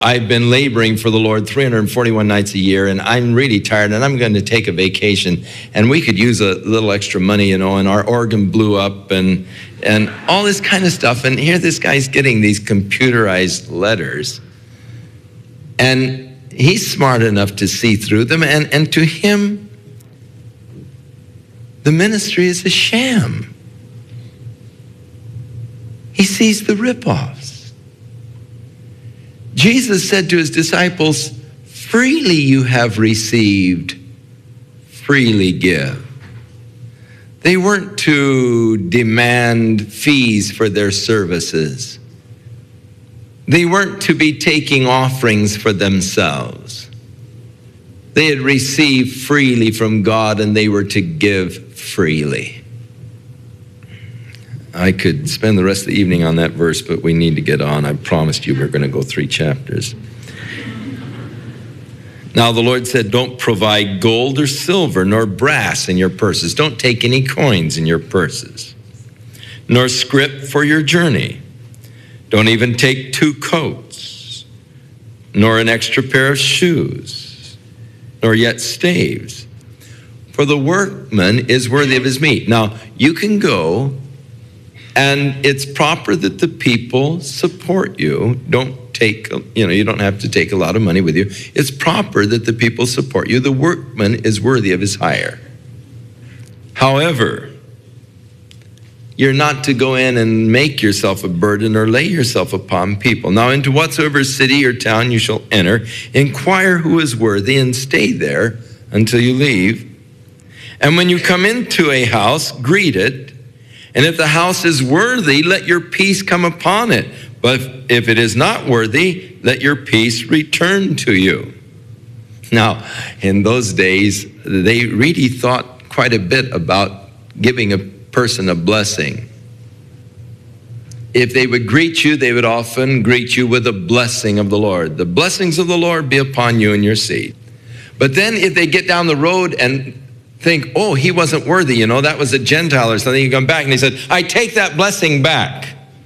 I've been laboring for the Lord 341 nights a year, and I'm really tired, and I'm going to take a vacation, and we could use a little extra money, and our organ blew up, and all this kind of stuff. And here this guy's getting these computerized letters, and he's smart enough to see through them, and to him, the ministry is a sham. He sees the ripoffs. Jesus said to his disciples, freely you have received, freely give. They weren't to demand fees for their services. They weren't to be taking offerings for themselves. They had received freely from God, and they were to give freely. I could spend the rest of the evening on that verse, but we need to get on. I promised you we're going to go 3 chapters. Now the Lord said, don't provide gold or silver nor brass in your purses. Don't take any coins in your purses, nor scrip for your journey. Don't even take 2 coats, nor an extra pair of shoes, nor yet staves. For the workman is worthy of his meat. Now you can go, and it's proper that the people support you. Don't take, you don't have to take a lot of money with you. It's proper that the people support you. The workman is worthy of his hire. However, you're not to go in and make yourself a burden or lay yourself upon people. Now, into whatsoever city or town you shall enter, inquire who is worthy and stay there until you leave. And when you come into a house, greet it. And if the house is worthy, let your peace come upon it. But if it is not worthy, let your peace return to you. Now, in those days, they really thought quite a bit about giving a person a blessing. If they would greet you, they would often greet you with a blessing of the Lord. The blessings of the Lord be upon you and your seed. But then if they get down the road and think, oh, he wasn't worthy, that was a Gentile or something. You come back and they said, I take that blessing back.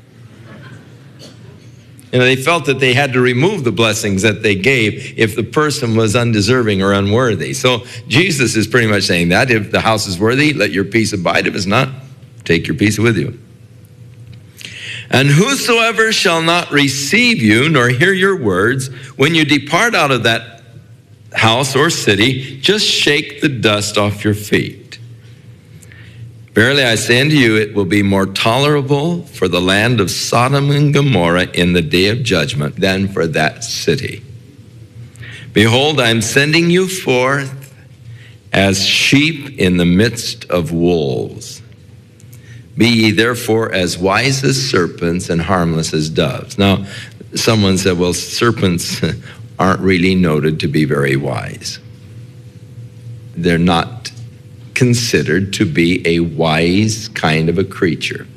They felt that they had to remove the blessings that they gave if the person was undeserving or unworthy. So Jesus is pretty much saying that if the house is worthy, let your peace abide. If it's not, take your peace with you. And whosoever shall not receive you nor hear your words, when you depart out of that house or city, just shake the dust off your feet. Verily I say unto you, it will be more tolerable for the land of Sodom and Gomorrah in the day of judgment than for that city. Behold, I am sending you forth as sheep in the midst of wolves. Be ye therefore as wise as serpents and harmless as doves. Now, someone said, well, serpents aren't really noted to be very wise. They're not considered to be a wise kind of a creature.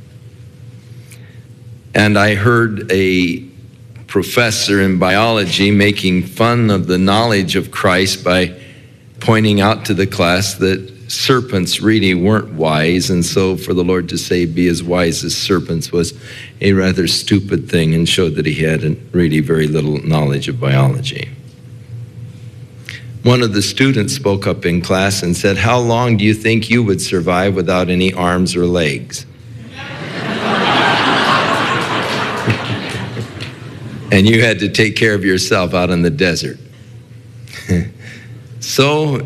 And I heard a professor in biology making fun of the knowledge of Christ by pointing out to the class that serpents really weren't wise, and so for the Lord to say be as wise as serpents was a rather stupid thing, and showed that he had really very little knowledge of biology. One of the students spoke up in class and said, how long do you think you would survive without any arms or legs? And you had to take care of yourself out in the desert. So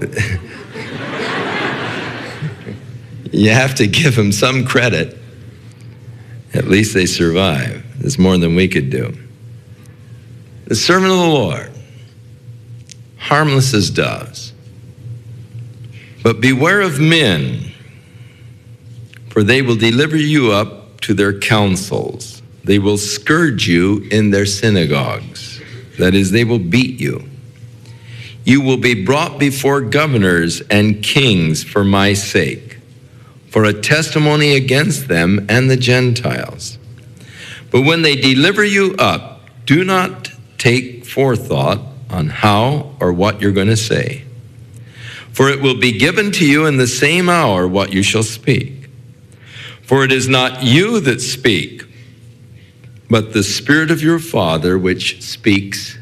you have to give them some credit. At least they survive. It's more than we could do. The servant of the Lord, harmless as doves. But beware of men, for they will deliver you up to their councils. They will scourge you in their synagogues. That is, they will beat you. You will be brought before governors and kings for my sake, for a testimony against them and the Gentiles. But when they deliver you up, do not take forethought on how or what you're going to say. For it will be given to you in the same hour what you shall speak. For it is not you that speak, but the Spirit of your Father which speaks